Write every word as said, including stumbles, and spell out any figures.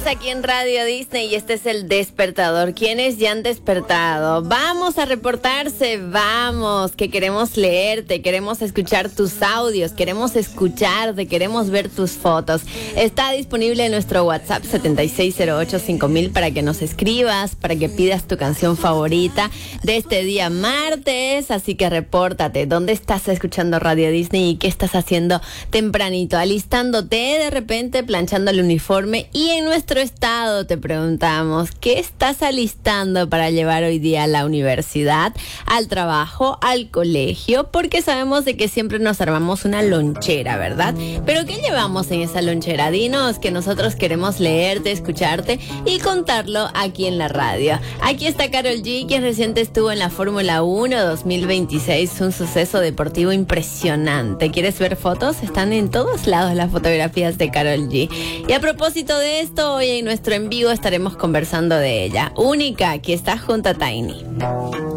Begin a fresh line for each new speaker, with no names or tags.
aquí en Radio Disney y este es el despertador. ¿Quiénes ya han despertado? Vamos a reportarse, vamos, que queremos leerte, queremos escuchar tus audios, queremos escucharte, queremos ver tus fotos. Está disponible en nuestro WhatsApp setenta y seis cero ocho cinco mil para que nos escribas, para que pidas tu canción favorita de este día martes. Así que repórtate, ¿dónde estás escuchando Radio Disney y qué estás haciendo tempranito? Alistándote de repente, planchando el uniforme. Y en nuestro estado te preguntamos, ¿qué estás alistando para llevar hoy día a la universidad, al trabajo, al colegio? Porque sabemos de que siempre nos armamos una lonchera, ¿verdad? Pero ¿qué llevamos en esa lonchera? Dinos, que nosotros queremos leerte, escucharte y contarlo aquí en la radio. Aquí está Karol G, quien reciente estuvo en la Fórmula uno dos mil veintiséis, un suceso deportivo impresionante. ¿Quieres ver fotos? Están en todos lados las fotografías de Karol G. Y a propósito de esto, hoy en nuestro en vivo estaremos conversando de ella. Única, que está junto a Tiny.